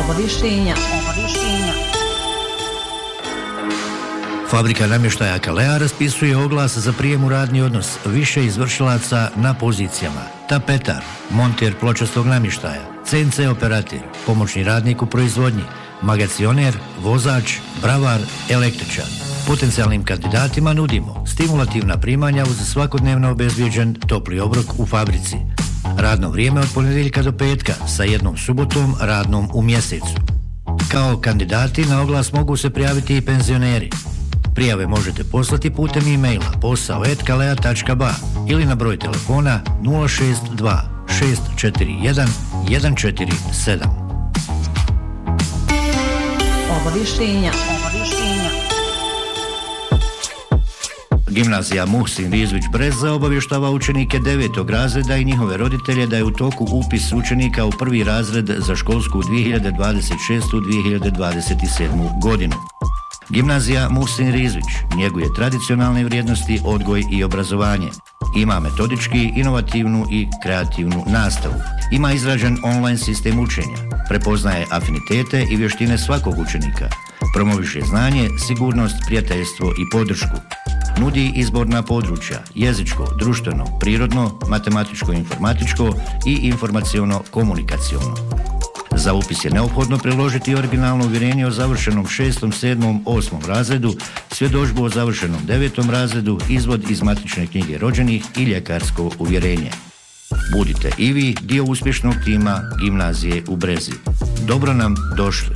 Obavještenja. Fabrika namještaja Kalea raspisuje oglas za prijem u radni odnos više izvršilaca na pozicijama: tapetar, monter pločastog namještaja, CNC operator, pomoćni radnik u proizvodnji, magacioner, vozač, bravar, električar. Potencijalnim kandidatima nudimo stimulativna primanja uz svakodnevno obezbijeđen topli obrok u fabrici. Radno vrijeme od ponedjeljka do petka sa jednom subotom radnom u mjesecu. Kao kandidati na oglas mogu se prijaviti i penzioneri. Prijave možete poslati putem e-maila posao@kalea.ba ili na broj telefona 062 641 147. Obavještenja. Gimnazija Muhsin Rizvić Breza obavještava učenike 9. razreda i njihove roditelje da je u toku upis učenika u prvi razred za školsku 2026-2027 godinu. Gimnazija Muhsin Rizvić njeguje tradicionalne vrijednosti, odgoj i obrazovanje. Ima metodički, inovativnu i kreativnu nastavu. Ima izrađen online sistem učenja. Prepoznaje afinitete i vještine svakog učenika. Promoviše znanje, sigurnost, prijateljstvo i podršku. Nudi izborna područja: jezičko, društveno, prirodno, matematičko-informatičko i informaciono-komunikaciono. Za upis je neophodno priložiti originalno uvjerenje o završenom 6., 7., 8. razredu, svjedodžbu o završenom 9. razredu, izvod iz matične knjige rođenih i ljekarsko uvjerenje. Budite i vi dio uspješnog tima Gimnazije u Brezi. Dobro nam došli!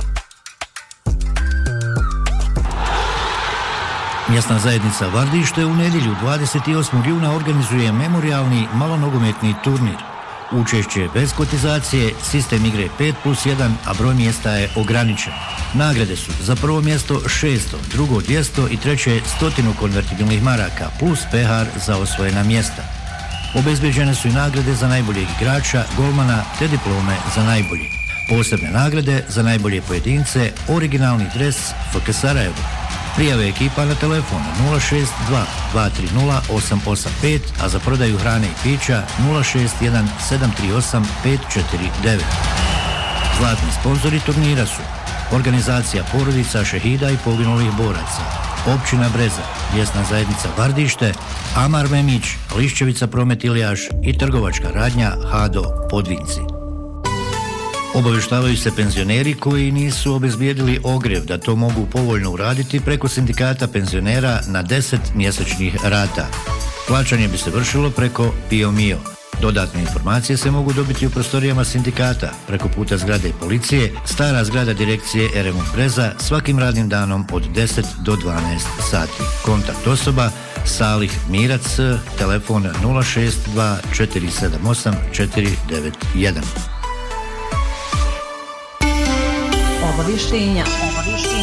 Mjesna zajednica Vardište u nedjelju 28. juna organizuje memorijalni malonogometni turnir. Učešće bez kotizacije, sistem igre 5+1, a broj mjesta je ograničen. Nagrade su za prvo mjesto 600, drugo 200 i treće 100 konvertibilnih maraka plus pehar za osvojena mjesta. Obezbeđene su i nagrade za najboljeg igrača, golmana te diplome za najbolji. Posebne nagrade za najbolje pojedince, originalni dres FK Sarajevo. Prijave ekipa na telefon 062 230 885, a za prodaju hrane i pića 061 738 549. Zlatni sponzori turnira su organizacija porodica šehida i poginulih boraca, općina Breza, mjesna zajednica Vardište, Amar Memić, Lišćevica Promet Ilijaš i trgovačka radnja Hado Podvinci. Obavještavaju se penzioneri koji nisu obezbijedili ogrjev da to mogu povoljno uraditi preko sindikata penzionera na 10 mjesečnih rata. Plaćanje bi se vršilo preko PIO Mio. Dodatne informacije se mogu dobiti u prostorijama sindikata, preko puta zgrade policije, stara zgrada direkcije RMU Breza, svakim radnim danom od 10 do 12 sati. Kontakt osoba Salih Mirac, telefon 062 478 491. Obavještenja.